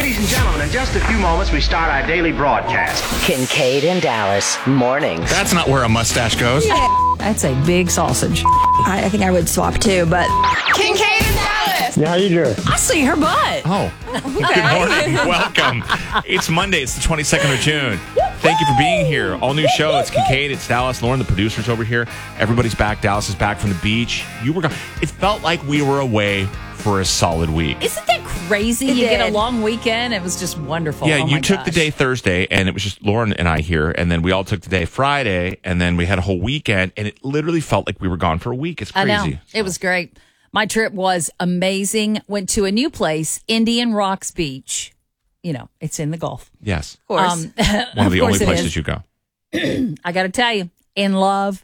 Ladies and gentlemen, in just a few moments, we start our daily broadcast. Kincaid and Dallas, mornings. That's not where a mustache goes. That's a big sausage. I think I would swap too, but Kincaid and Dallas. Yeah, how you doing? I see her butt. Oh, good morning. Welcome. It's Monday. It's the 22nd of June. Thank you for being here. All new show. It's Kincaid. It's Dallas. Lauren, the producer's over here. Everybody's back. Dallas is back from the beach. You were gone. It felt like we were away for a solid week. Isn't that crazy? You get a long weekend. It was just wonderful. Yeah, oh you took the day Thursday, and it was just Lauren and I here, and then we all took the day Friday, and then we had a whole weekend, and it literally felt like we were gone for a week. It's crazy. I know. It was great. My trip was amazing. Went to a new place, Indian Rocks Beach. You know, it's in the Gulf. Yes. of course. One of the only places you go. I got to tell you, in love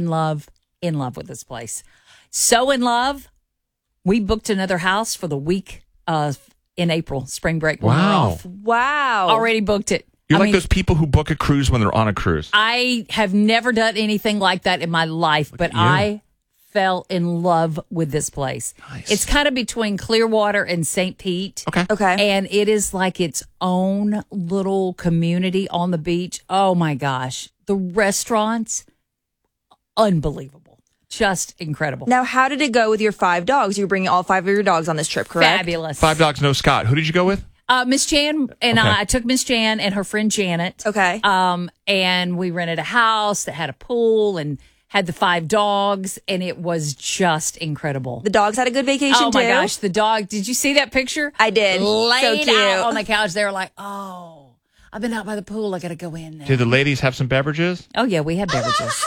with this place. So in love, we booked another house for the week in April, spring break. When we're off. Wow. Already booked it. You're like those people who book a cruise when they're on a cruise. I have never done anything like that in my life, but I fell in love with this place. Nice. It's kind of between Clearwater and St. Pete. Okay. And it is like its own little community on the beach. Oh my gosh. The restaurants, unbelievable. Just incredible. Now, how did it go with your 5 dogs? You were bringing all 5 of your dogs on this trip, correct? Fabulous. 5 dogs, no Scott. Who did you go with? Miss Jan and Okay. I took Miss Jan and her friend Janet. Okay. And we rented a house that had a pool and had the 5 dogs, and it was just incredible. The dogs had a good vacation, Oh too? my gosh, the dog! Did you see that picture? I did. Laid So cute. out on the couch. They were like, "Oh, I've been out by the pool. I got to go in now." Did the ladies have some beverages? Oh yeah, we had beverages.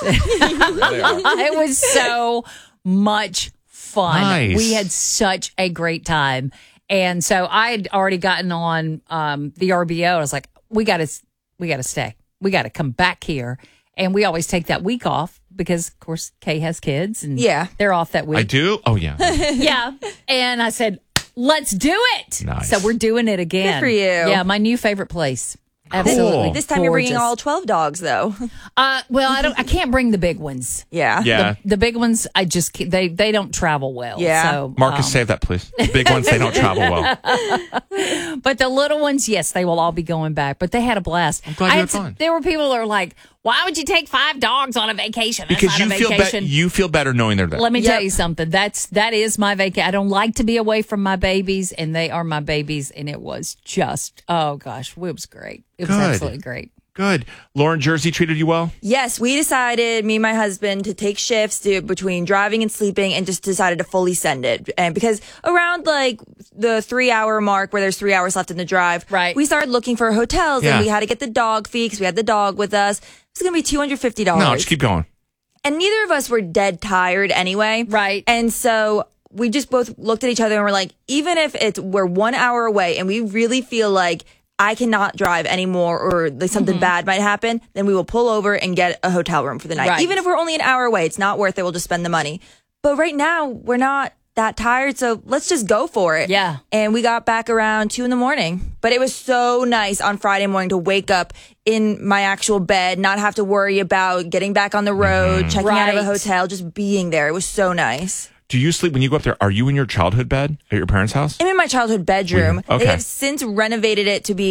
It was so much fun. Nice. We had such a great time, and so I had already gotten on the RBO. I was like, "We got to stay. We got to come back here." And we always take that week off because, of course, Kay has kids and they're off that week. I do? Oh, yeah. Yeah. And I said, let's do it. Nice. So we're doing it again. Good for you. Yeah, my new favorite place. Absolutely. This time you're bringing gorgeous. all 12 dogs, though. Well, I can't bring the big ones. Yeah. Yeah. The big ones, I just can't, they don't travel well. Yeah. So, Marcus, save that, please. The big ones, they don't travel well. but the little ones, yes, they will all be going back. But they had a blast. I'm glad you had fun. There were people that were like, "Why would you take 5 dogs on a vacation?" That's Because not you a vacation. you feel better knowing they're there. Let me tell you something. That is my vacation. I don't like to be away from my babies, and they are my babies. And it was just, oh gosh, it was great. It was Good. absolutely great. Good. Lauren, Jersey treated you well? Yes, we decided, me and my husband, to take shifts between driving and sleeping and just decided to fully send it. And because around like the 3-hour mark where there's 3 hours left in the drive, Right. we started looking for hotels Yeah. and we had to get the dog fee because we had the dog with us. It's going to be $250. No, just keep going. And neither of us were dead tired anyway. Right. And so we just both looked at each other and were like, even if we're 1 hour away and we really feel like I cannot drive anymore or like something bad might happen, then we will pull over and get a hotel room for the night. Right. Even if we're only an hour away, it's not worth it. We'll just spend the money. But right now, we're not that tired, so let's just go for it. Yeah. And we got back around 2 a.m. But it was so nice on Friday morning to wake up in my actual bed, not have to worry about getting back on the road, checking out of a Right. hotel, just being there. It was so nice. Do you sleep when you go up there? Are you in your childhood bed at your parents' house? I'm in my childhood bedroom. Okay. They have since renovated it to be